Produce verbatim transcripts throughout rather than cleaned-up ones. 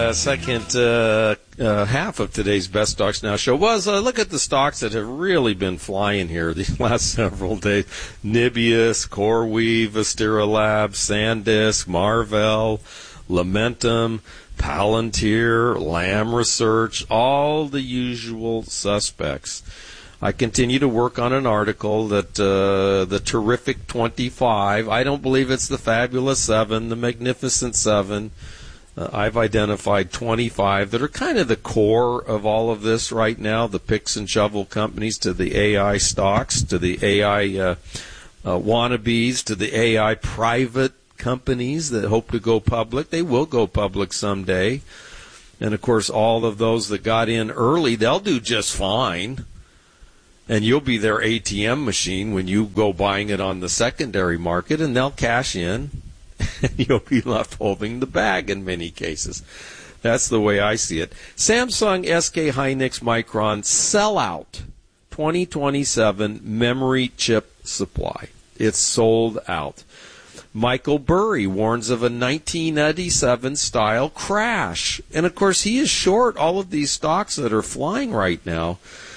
Uh, second uh, uh, half of today's Best Stocks Now show was uh, look at the stocks that have really been flying here these last several days. Nibius, CoreWeave, Astera Labs, SanDisk, Marvell, Lumentum, Palantir, Lam Research, all the usual suspects. I continue to work on an article that uh, the terrific twenty-five, I don't believe it's the fabulous seven, the magnificent seven. Uh, I've identified twenty-five that are kind of the core of all of this right now, the picks and shovel companies to the A I stocks, to the A I uh, uh, wannabes, to the A I private companies that hope to go public. They will go public someday. And, of course, all of those that got in early, they'll do just fine. And you'll be their A T M machine when you go buying it on the secondary market, and they'll cash in. You'll be left holding the bag in many cases. That's the way I see it. Samsung, S K Hynix, Micron, sellout twenty twenty-seven memory chip supply. It's sold out. Michael Burry warns of a nineteen eighty-seven style crash. And, of course, he is short all of these stocks that are flying right now.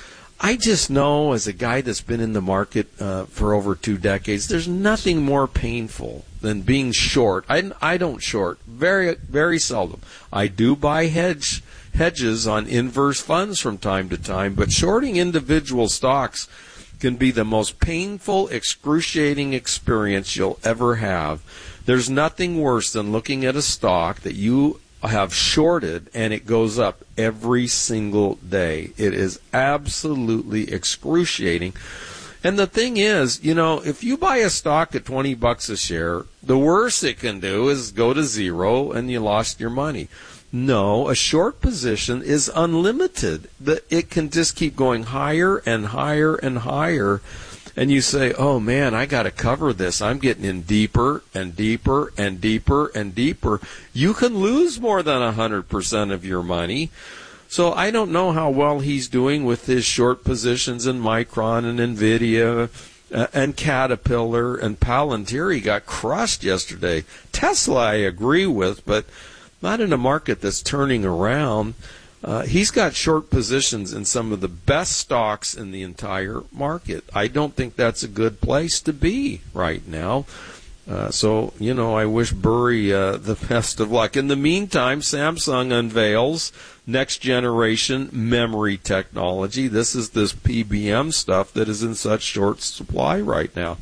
I just know, as a guy that's been in the market uh, for over two decades, there's nothing more painful than being short. I, I don't short, very very seldom. I do buy hedge hedges on inverse funds from time to time, but shorting individual stocks can be the most painful, excruciating experience you'll ever have. There's nothing worse than looking at a stock that you have shorted and it goes up every single day. It is absolutely excruciating. And the thing is, you know, if you buy a stock at twenty bucks a share, the worst it can do is go to zero and you lost your money. No, a short position is unlimited. It can just keep going higher and higher and higher. And you say, oh, man, I got to cover this. I'm getting in deeper and deeper and deeper and deeper. You can lose more than one hundred percent of your money. So I don't know how well he's doing with his short positions in Micron and NVIDIA uh, and Caterpillar and Palantir. He got crushed yesterday. Tesla I agree with, but not in a market that's turning around. Uh, he's got short positions in some of the best stocks in the entire market. I don't think that's a good place to be right now. Uh, so, you know, I wish Burry uh, the best of luck. In the meantime, Samsung unveils next generation memory technology. This is this P B M stuff that is in such short supply right now.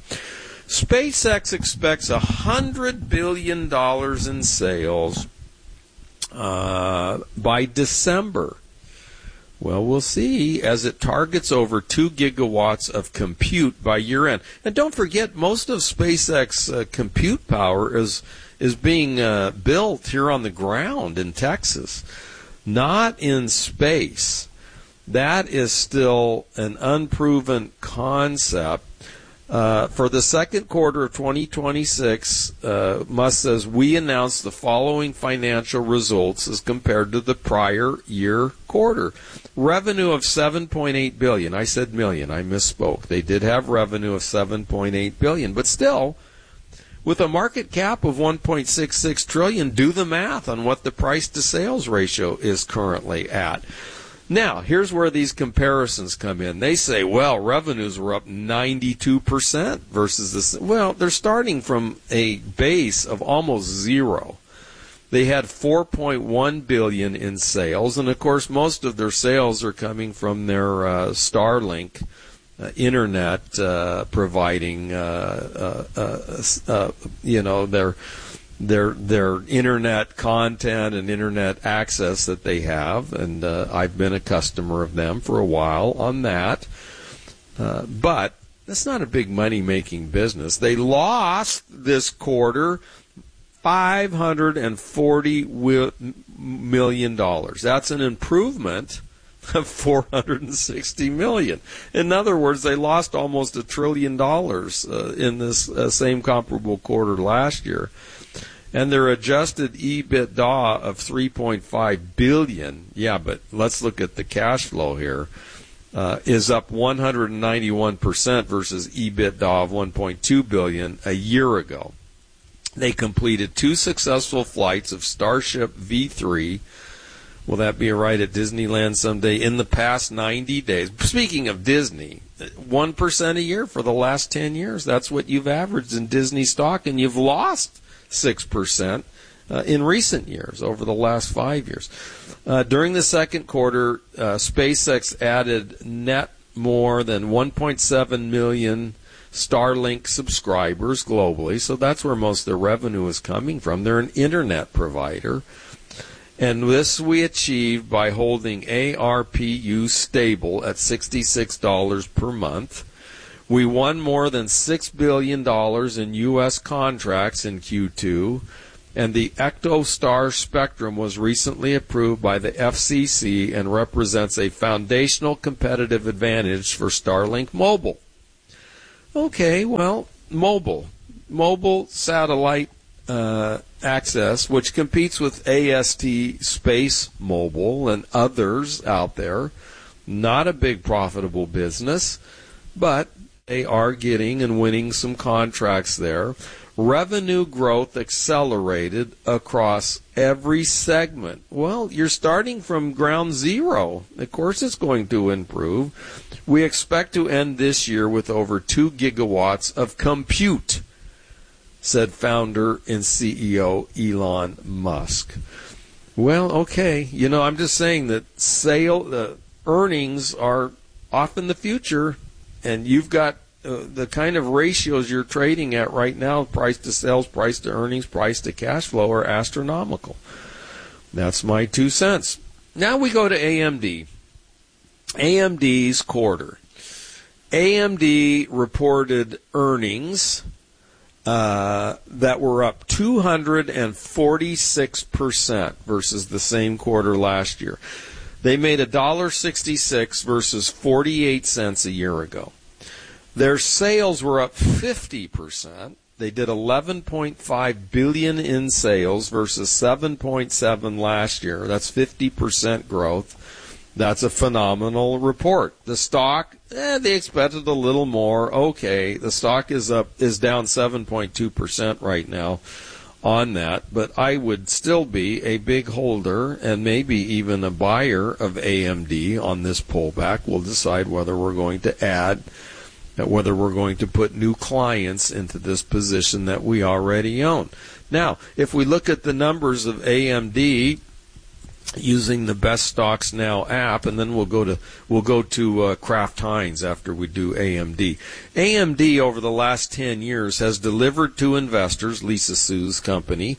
SpaceX expects one hundred billion dollars in sales Uh, by December. Well, we'll see as it targets over two gigawatts of compute by year end. And don't forget, most of SpaceX uh, compute power is is being uh, built here on the ground in Texas, not in space. That is still an unproven concept. Uh, for the second quarter of twenty twenty-six, uh, Musk says, we announced the following financial results as compared to the prior year quarter. Revenue of seven point eight billion dollars. I said million. I misspoke. They did have revenue of seven point eight billion dollars. But still, with a market cap of one point six six trillion dollars, do the math on what the price-to-sales ratio is currently at. Now, here's where these comparisons come in. They say, well, revenues were up ninety-two percent versus this. Well, they're starting from a base of almost zero. They had four point one billion dollars in sales, and of course, most of their sales are coming from their uh, Starlink uh, internet uh, providing, uh, uh, uh, uh, you know, their their their internet content and internet access that they have, and uh, I've been a customer of them for a while on that. Uh, but that's not a big money-making business. They lost this quarter five hundred forty million dollars. That's an improvement of four hundred sixty million dollars. In other words, they lost almost a trillion dollars uh, in this uh, same comparable quarter last year. And their adjusted EBITDA of three point five billion dollars, yeah, but let's look at the cash flow here, uh, is up one hundred ninety-one percent versus EBITDA of one point two billion dollars a year ago. They completed two successful flights of Starship V three Will that be a ride at Disneyland someday? In the past ninety days, speaking of Disney, one percent a year for the last ten years. That's what you've averaged in Disney stock, and you've lost six percent uh, in recent years, over the last five years. Uh, during the second quarter, uh, SpaceX added net more than one point seven million Starlink subscribers globally, so that's where most of their revenue is coming from. They're an internet provider. And this we achieved by holding A R P U stable at sixty-six dollars per month. We won more than six billion dollars in U S contracts in Q two, and the EchoStar spectrum was recently approved by the F C C and represents a foundational competitive advantage for Starlink Mobile. Okay, well, mobile. Mobile satellite uh, access, which competes with A S T Space Mobile and others out there. Not a big profitable business, but they are getting and winning some contracts there. Revenue growth accelerated across every segment. Well, you're starting from ground zero. Of course it's going to improve. We expect to end this year with over two gigawatts of compute, said founder and C E O Elon Musk. Well, okay. You know, I'm just saying that sale uh, earnings are off in the future, and you've got uh, the kind of ratios you're trading at right now, price to sales, price to earnings, price to cash flow, are astronomical. That's my two cents. Now we go to A M D. A M D's quarter. A M D reported earnings uh, that were up two hundred forty-six percent versus the same quarter last year. They made one dollar sixty-six versus forty-eight cents a year ago. Their sales were up fifty percent. They did eleven point five billion dollars in sales versus seven point seven last year. That's fifty percent growth. That's a phenomenal report. The stock, eh, they expected a little more. Okay, the stock is up is down seven point two percent right now on that, but I would still be a big holder and maybe even a buyer of A M D on this pullback. We'll decide whether we're going to add, whether we're going to put new clients into this position that we already own. Now, if we look at the numbers of A M D using the Best Stocks Now app, and then we'll go to we'll go to uh, Kraft Heinz after we do A M D. A M D over the last ten years has delivered to investors, Lisa Su's company,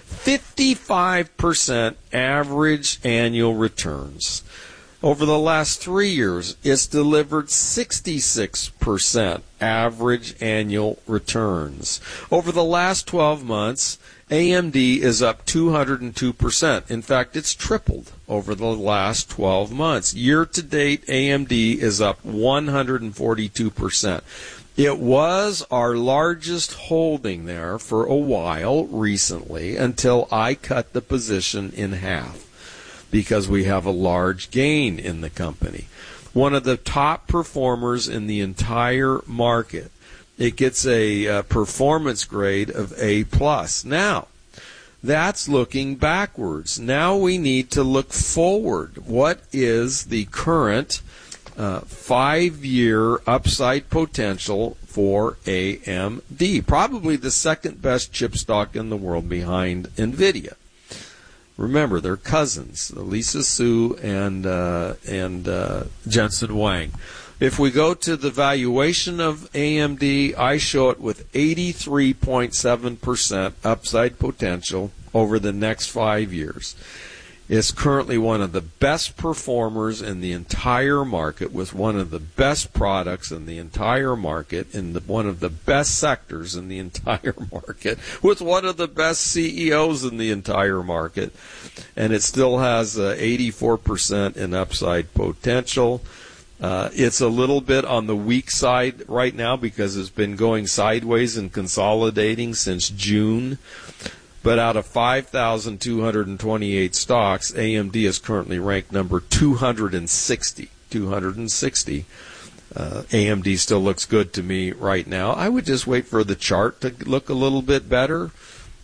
fifty-five percent average annual returns. Over the last three years, it's delivered sixty-six percent average annual returns. Over the last twelve months, A M D is up two hundred two percent. In fact, it's tripled over the last twelve months. Year to date, A M D is up one hundred forty-two percent. It was our largest holding there for a while recently until I cut the position in half, because we have a large gain in the company. One of the top performers in the entire market. It gets a uh, performance grade of A plus. Now, that's looking backwards. Now we need to look forward. What is the current uh, five-year upside potential for A M D? Probably the second best chip stock in the world behind NVIDIA. Remember, they're cousins, Lisa Su and uh, and uh, Jensen Huang. If we go to the valuation of A M D, I show it with eighty-three point seven percent upside potential over the next five years. It's currently one of the best performers in the entire market, with one of the best products in the entire market, in the, one of the best sectors in the entire market, with one of the best C E Os in the entire market, and it still has uh, eighty-four percent in upside potential. Uh, it's a little bit on the weak side right now because it's been going sideways and consolidating since June. But out of five thousand two hundred twenty-eight stocks, A M D is currently ranked number two hundred sixty. two hundred sixty. Uh, A M D still looks good to me right now. I would just wait for the chart to look a little bit better.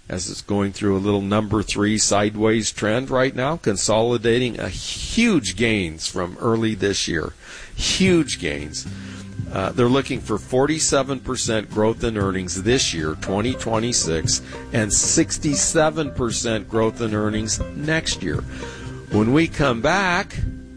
as it's going through a little number three sideways trend right now, consolidating a huge gains from early this year. Huge gains. Uh, they're looking for forty-seven percent growth in earnings this year, twenty twenty-six, and sixty-seven percent growth in earnings next year. When we come back,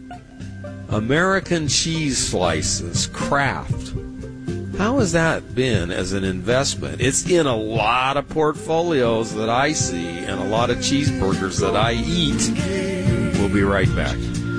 American cheese slices, Kraft. How has that been as an investment? It's in a lot of portfolios that I see and a lot of cheeseburgers that I eat. We'll be right back.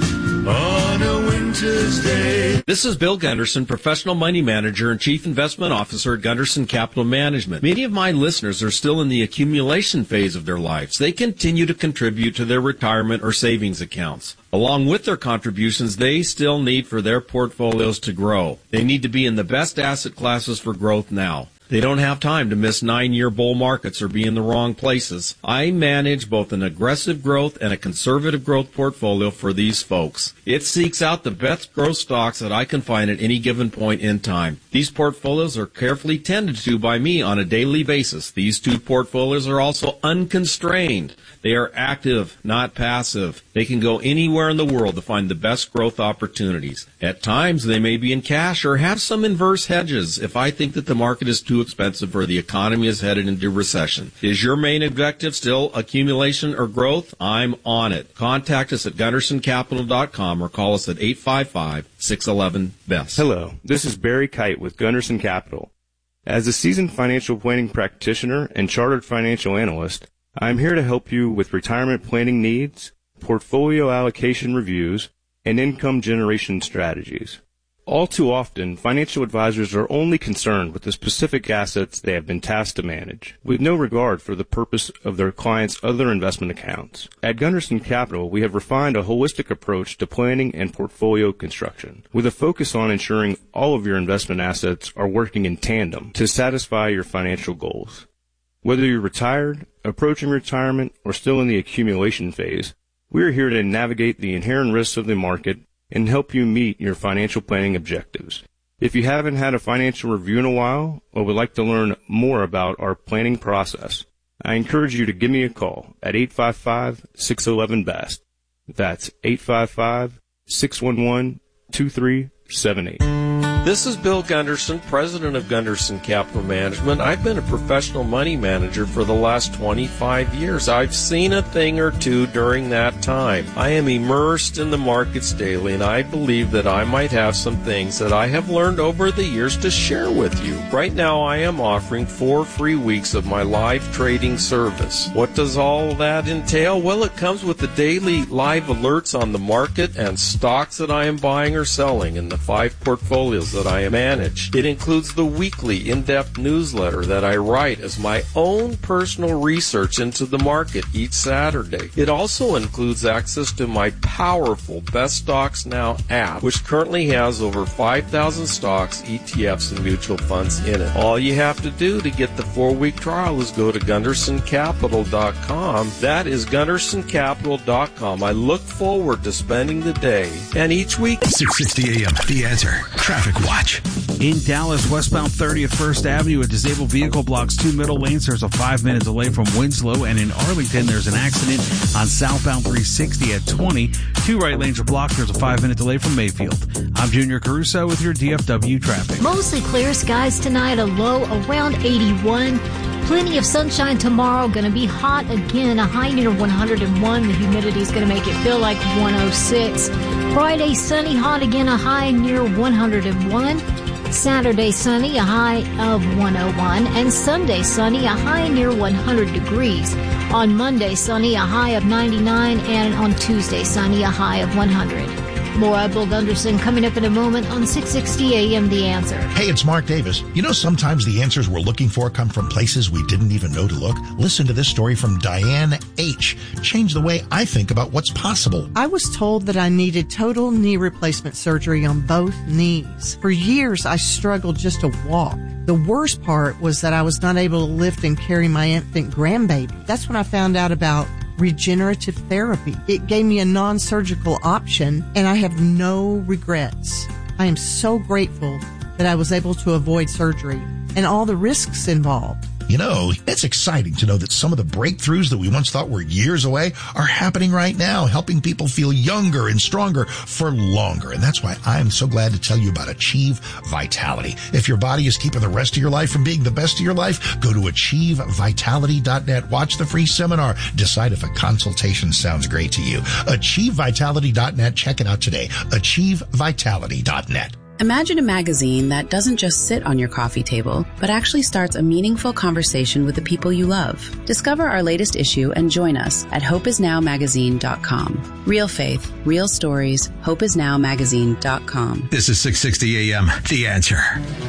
On a winter's day. This is Bill Gunderson, Professional Money Manager and Chief Investment Officer at Gunderson Capital Management. Many of my listeners are still in the accumulation phase of their lives. They continue to contribute to their retirement or savings accounts. Along with their contributions, they still need for their portfolios to grow. They need to be in the best asset classes for growth now. They don't have time to miss nine-year bull markets or be in the wrong places. I manage both an aggressive growth and a conservative growth portfolio for these folks. It seeks out the best growth stocks that I can find at any given point in time. These portfolios are carefully tended to by me on a daily basis. These two portfolios are also unconstrained. They are active, not passive. They can go anywhere in the world to find the best growth opportunities. At times, they may be in cash or have some inverse hedges if I think that the market is too expensive or the economy is headed into recession. Is your main objective still accumulation or growth? I'm on it. Contact us at gunderson capital dot com or call us at eight five five, six one one, B E S. Hello, this is Barry Kite with Gunderson Capital. As a seasoned financial planning practitioner and chartered financial analyst, I'm here to help you with retirement planning needs, portfolio allocation reviews, and income generation strategies. All too often, financial advisors are only concerned with the specific assets they have been tasked to manage, with no regard for the purpose of their clients' other investment accounts. At Gunderson Capital, we have refined a holistic approach to planning and portfolio construction, with a focus on ensuring all of your investment assets are working in tandem to satisfy your financial goals. Whether you're retired, approaching retirement, or still in the accumulation phase, we are here to navigate the inherent risks of the market and help you meet your financial planning objectives. If you haven't had a financial review in a while or would like to learn more about our planning process, I encourage you to give me a call at eight five five, six one one, B E S T. That's eight five five, six one one, two three seven eight. This is Bill Gunderson, president of Gunderson Capital Management. I've been a professional money manager for the last twenty-five years. I've seen a thing or two during that time. I am immersed in the markets daily, and I believe that I might have some things that I have learned over the years to share with you. Right now, I am offering four free weeks of my live trading service. What does all that entail? Well, it comes with the daily live alerts on the market and stocks that I am buying or selling in the five portfolios that I manage. It includes the weekly in-depth newsletter that I write as my own personal research into the market each Saturday. It also includes access to my powerful Best Stocks Now app, which currently has over five thousand stocks, E T Fs, and mutual funds in it. All you have to do to get the four-week trial is go to gunderson capital dot com. That is gunderson capital dot com. I look forward to spending the day and each week. six sixty A M, The Answer. Traffic Watch. In Dallas, westbound thirtieth First Avenue, a disabled vehicle blocks two middle lanes. There's a five-minute delay from Winslow. And in Arlington, there's an accident on southbound three sixty at twenty. Two right lanes are blocked. There's a five-minute delay from Mayfield. I'm Junior Caruso with your D F W traffic. Mostly clear skies tonight, a low around eighty-one. Plenty of sunshine tomorrow. Going to be hot again, a high near one hundred one. The humidity is going to make it feel like one oh six. Friday, sunny, hot again, a high near one hundred one. Saturday, sunny, a high of one oh one. And Sunday, sunny, a high near one hundred degrees. On Monday, sunny, a high of ninety-nine. And on Tuesday, sunny, a high of one hundred. More Bill Gunderson coming up in a moment on six sixty A M The Answer. Hey, it's Mark Davis. You know, sometimes the answers we're looking for come from places we didn't even know to look. Listen to this story from Diane H. Changed the way I think about what's possible. I was told that I needed total knee replacement surgery on both knees. For years, I struggled just to walk. The worst part was that I was not able to lift and carry my infant grandbaby. That's when I found out about regenerative therapy. It gave me a non-surgical option, and I have no regrets. I am so grateful that I was able to avoid surgery and all the risks involved. You know, it's exciting to know that some of the breakthroughs that we once thought were years away are happening right now, helping people feel younger and stronger for longer. And that's why I'm so glad to tell you about Achieve Vitality. If your body is keeping the rest of your life from being the best of your life, go to achieve vitality dot net. Watch the free seminar. Decide if a consultation sounds great to you. achieve vitality dot net. Check it out today. achieve vitality dot net. Imagine a magazine that doesn't just sit on your coffee table, but actually starts a meaningful conversation with the people you love. Discover our latest issue and join us at hope is now magazine dot com. Real faith, real stories, hope is now magazine dot com. This is six sixty A M, The Answer.